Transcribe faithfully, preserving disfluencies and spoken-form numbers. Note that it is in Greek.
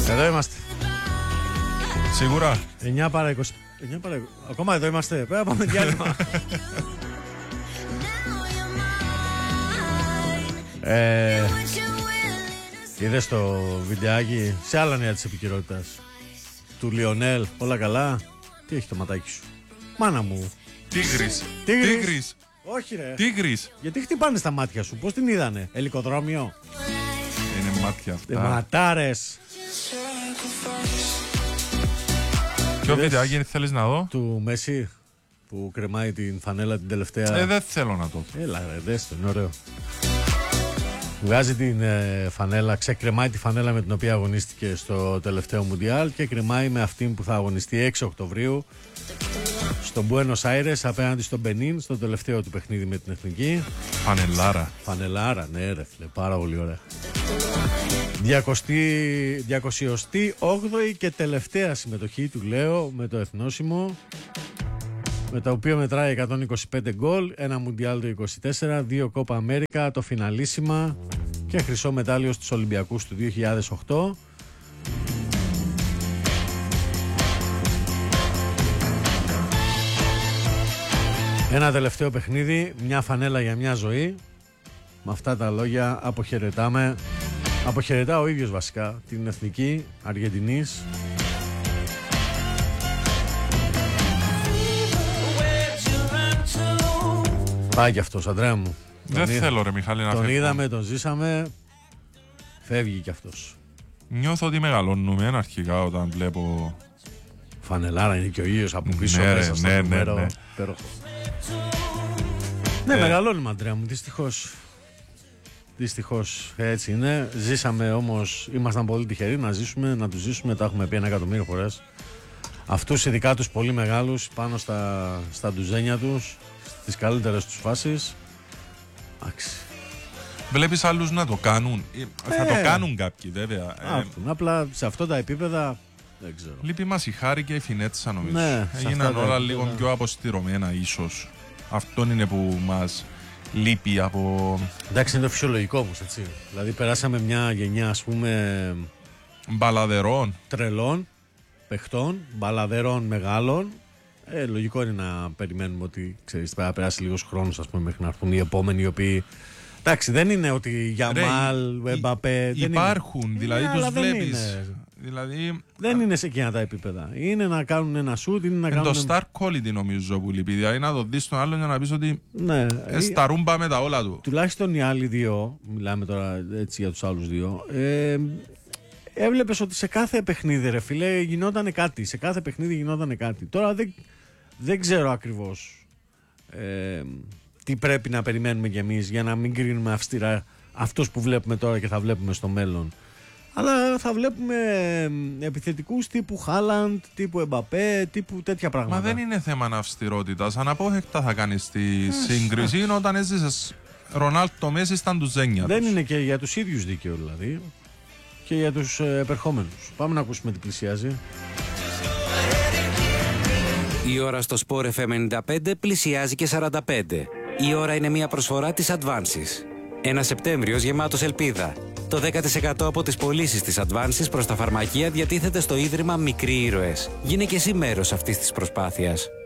Εδώ είμαστε. Σίγουρα. εννιά παρά είκοσι. εννιά παρά... Ακόμα εδώ είμαστε. Πρέπει να πάμε διάλειμμα. ε, είδες το βιντεάκι σε άλλα νέα της επικαιρότητας του Λιονέλ? Όλα καλά? Τι έχει το ματάκι σου? Μάνα μου. Τίγρης. Τίγρης. Τίγρης. Όχι ρε. Τίγρης. Γιατί χτυπάνε στα μάτια σου? Πώς την είδανε? Ελικοδρόμιο? Είναι μάτια αυτά. Ματάρες. Ποιο βιντεάκι θέλεις να δω? Του Μέση που κρεμάει την φανέλα την τελευταία. Ε, δεν θέλω να το δω. Έλα ρε, δες το, είναι ωραίο. Βγάζει την ε, φανέλα, ξεκρεμάει τη φανέλα με την οποία αγωνίστηκε στο τελευταίο Μουντιάλ και κρεμάει με αυτήν που θα αγωνιστεί έξι Οκτωβρίου στο Μπουένος Άιρες απέναντι στον Μπενίν, στο τελευταίο του παιχνίδι με την Εθνική. Φανελάρα. Φανελάρα, ναι ρε φίλε, πάρα πολύ ωραία. διακοσιοστή όγδοη και τελευταία συμμετοχή του Λέο με το εθνόσημο, με τα οποία μετράει εκατόν είκοσι πέντε γκολ, ένα Μουντιάλ το είκοσι τέσσερα, δύο Κόπα Αμέρικα, το φιναλίσιμα και χρυσό μετάλλιο στους Ολυμπιακούς του δύο χιλιάδες οκτώ. Ένα τελευταίο παιχνίδι, μια φανέλα για μια ζωή. Με αυτά τα λόγια αποχαιρετάμε. Αποχαιρετά ο ίδιος βασικά την εθνική Αργεντινής. Πάει κι αυτός, Αντρέα μου. Δεν τον θέλω ρε Μιχάλη να Τον φεύγω. είδαμε, τον ζήσαμε. Φεύγει κι αυτός. Νιώθω ότι μεγαλώνουμε αρχικά όταν βλέπω. Φανελάρα είναι και ο ήλιος από πίσω, Ναι, μέσα ρε, στο ναι, νούμερο. ναι, ναι. Υπέροχο. Ναι, Ε. μεγαλώνουμε, Αντρέα μου, δυστυχώς. Δυστυχώς έτσι είναι. Ζήσαμε όμως, ήμασταν πολύ τυχεροί να ζήσουμε, να τους ζήσουμε. Τα έχουμε πει ένα εκατομμύριο φορές. Αυτούς ειδικά τους πολύ μεγάλους πάνω στα, στα ντουζένια τους, στις καλύτερες τους φάσεις. Εντάξει. Βλέπεις άλλους να το κάνουν. Ε, θα Ε. το κάνουν κάποιοι βέβαια. Ε, Αυτό. Απλά σε αυτά τα επίπεδα δεν ξέρω. λείπει μας η Χάρη και η Φινέτσα νομίζω. Ναι, σε Έγιναν αυτά τα όλα επίπεδα. λίγο πιο αποστηρωμένα ίσως. Αυτό είναι που μας λείπει από Εντάξει, είναι το φυσιολογικό όμως, έτσι. Δηλαδή, περάσαμε μια γενιά, ας πούμε, μπαλαδερών. τρελών παιχτών, μπαλαδερών μεγάλων. Ε, λογικό είναι να περιμένουμε ότι ξέρεις, πρέπει να περάσει λίγος χρόνος, ας πούμε, μέχρι να έρθουν οι επόμενοι οι οποίοι. Εντάξει, δεν είναι ότι Γιαμάλ, Ρε, Εμπαπέ. υ- δεν υπάρχουν, είναι. δηλαδή Ναι, τους αλλά δεν βλέπεις. είναι. Δηλαδή, Δεν είναι σε εκείνα τα επίπεδα. Είναι να κάνουν ένα σουτ, είναι να είναι κάνουν. το star quality νομίζω που λείπει. Δηλαδή να το δεις τον άλλον για να πεις ότι Ναι, ε, στα ρούμπα με τα όλα του. τουλάχιστον οι άλλοι δύο, μιλάμε τώρα έτσι για τους άλλους δύο, ε, έβλεπες ότι σε κάθε παιχνίδι ρε φίλε γινόταν κάτι, σε κάθε παιχνίδι γινόταν κάτι. Τώρα δεν, δεν ξέρω ακριβώς ε, τι πρέπει να περιμένουμε κι εμείς για να μην κρίνουμε αυστηρά αυτούς που βλέπουμε τώρα και θα βλέπουμε στο μέλλον. Αλλά θα βλέπουμε ε, επιθετικούς τύπου Χάλαντ, τύπου Εμπαπέ, τύπου τέτοια πράγματα. Μα δεν είναι θέμα αυστηρότητας. Αναπόφευκτα θα κάνεις τη σύγκριση είναι όταν έζησες Ρονάλντο Μέση στα ντουζένια Δεν τους. είναι και για τους ίδιους δίκαιο δηλαδή και για τους ε, επερχόμενους. Πάμε να ακούσουμε τι πλησιάζει. Η ώρα στο Sport εφ εμ ενενήντα πέντε πλησιάζει και σαράντα πέντε. Η ώρα είναι μια προσφορά της Advances. Ένα Σεπτέμβριος γεμάτος ελπίδα. Το δέκα τοις εκατό από τις πωλήσεις της Advances προς τα φαρμακεία διατίθεται στο Ίδρυμα Μικροί Ήρωες. Γίνε και εσύ μέρος αυτής της προσπάθειας.